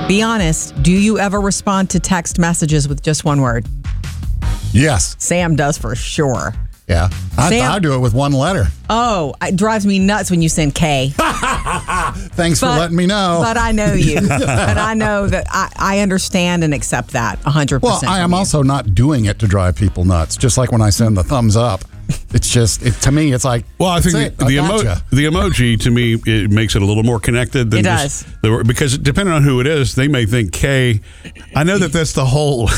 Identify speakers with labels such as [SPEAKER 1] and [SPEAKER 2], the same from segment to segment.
[SPEAKER 1] Be honest. Do you ever respond to text messages with just one word?
[SPEAKER 2] Yes.
[SPEAKER 1] Sam does for sure.
[SPEAKER 2] Yeah. I do it with one letter.
[SPEAKER 1] Oh, it drives me nuts when you send K.
[SPEAKER 2] Thanks for letting me know.
[SPEAKER 1] But I know you. But I know that I understand and accept that 100%.
[SPEAKER 2] Well, I am also not doing it to drive people nuts. Just like when I send the thumbs up. It's just, to me, it's like,
[SPEAKER 3] well, I think the emoji, to me, it makes it a little more connected. Than
[SPEAKER 1] it does.
[SPEAKER 3] Because depending on who it is, they may think K. I know that's the whole...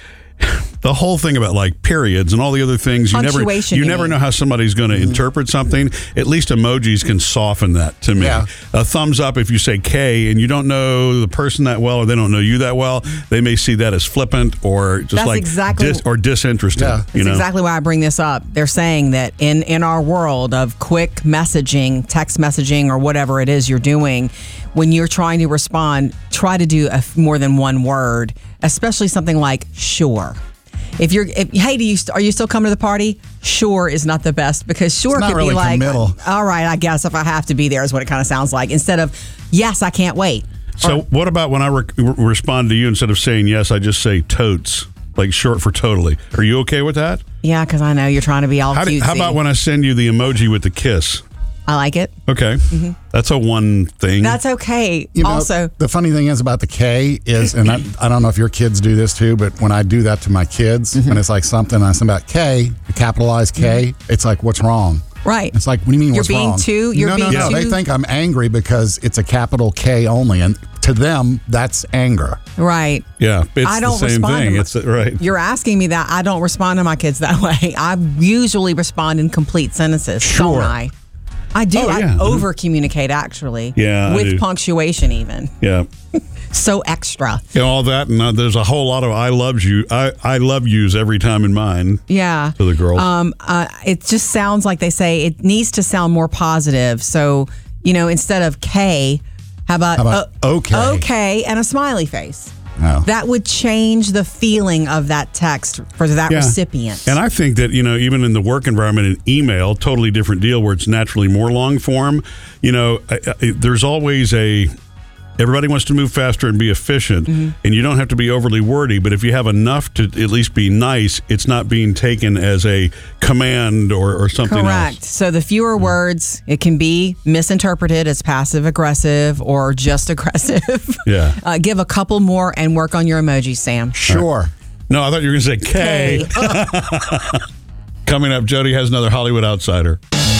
[SPEAKER 3] The whole thing about like periods and all the other things, you never know how somebody's going to interpret something. At least emojis can soften that to me.
[SPEAKER 2] Yeah.
[SPEAKER 3] A thumbs up, if you say K and you don't know the person that well or they don't know you that well, they may see that as flippant or just or disinterested.
[SPEAKER 2] Yeah.
[SPEAKER 1] That's exactly why I bring this up. They're saying that in our world of quick messaging, text messaging, or whatever it is you're doing, when you're trying to respond, try to do more than one word, especially something like sure. Hey, are you still coming to the party? Sure is not the best because sure could
[SPEAKER 2] really
[SPEAKER 1] be like,
[SPEAKER 2] committal.
[SPEAKER 1] All right, I guess if I have to be there is what it kind of sounds like. Instead of, yes, I can't wait.
[SPEAKER 3] So what about when I respond to you, instead of saying yes, I just say totes, like short for totally. Are you okay with that?
[SPEAKER 1] Yeah, because I know you're trying to be all cutesy.
[SPEAKER 3] How about when I send you the emoji with the kiss?
[SPEAKER 1] I like it.
[SPEAKER 3] Okay. Mm-hmm. That's a one thing.
[SPEAKER 1] That's okay. Also,
[SPEAKER 2] the funny thing is about the K is, and I don't know if your kids do this too, but when I do that to my kids, when it's like something I send about K, capitalized K, it's like, what's wrong?
[SPEAKER 1] Right.
[SPEAKER 2] It's like, what do you mean what's wrong? No. They think I'm angry because it's a capital K only, and to them, that's anger.
[SPEAKER 1] Right.
[SPEAKER 3] Yeah, it's
[SPEAKER 1] I don't
[SPEAKER 3] the same
[SPEAKER 1] respond
[SPEAKER 3] thing. Right.
[SPEAKER 1] You're asking me that. I don't respond to my kids that way. I usually respond in complete sentences.
[SPEAKER 2] Sure.
[SPEAKER 1] Don't I? I do.
[SPEAKER 3] Oh, yeah.
[SPEAKER 1] I over-communicate, actually.
[SPEAKER 3] Yeah,
[SPEAKER 1] with punctuation, even.
[SPEAKER 3] Yeah.
[SPEAKER 1] So extra.
[SPEAKER 3] All that, and there's a whole lot of I love yous every time in mine.
[SPEAKER 1] Yeah.
[SPEAKER 3] To the girls.
[SPEAKER 1] It just sounds like they say it needs to sound more positive. So, instead of K, how about
[SPEAKER 2] okay?
[SPEAKER 1] Okay, and a smiley face.
[SPEAKER 2] No.
[SPEAKER 1] That would change the feeling of that text for that recipient.
[SPEAKER 3] And I think that, even in the work environment, an email, totally different deal where it's naturally more long form. There's always everybody wants to move faster and be efficient, and you don't have to be overly wordy, but if you have enough to at least be nice, it's not being taken as a command or something
[SPEAKER 1] Correct.
[SPEAKER 3] else.
[SPEAKER 1] So the fewer words, it can be misinterpreted as passive-aggressive or just aggressive.
[SPEAKER 3] Yeah.
[SPEAKER 1] Give a couple more and work on your emojis, Sam.
[SPEAKER 2] Sure.
[SPEAKER 3] Right. No, I thought you were going to say K. Coming up, Jody has another Hollywood Outsider.